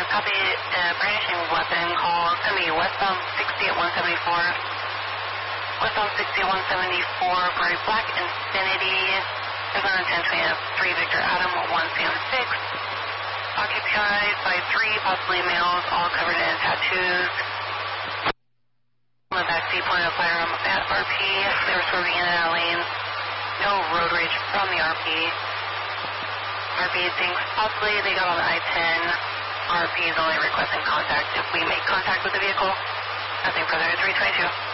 Copy, brandishing weapon call. It's going to be westbound 60 at 174. Westbound 60 at 174 for a black Infiniti. Arizona 1023 Victor Adam 1 Sam 6. Occupied by 3 possibly males, all covered in tattoos. On the backseat, point of firearm at RP. They were swerving in and out lanes. No road rage from the RP. RP thinks possibly they got on the I-10. RP is only requesting contact if we make contact with the vehicle. Nothing further. 322.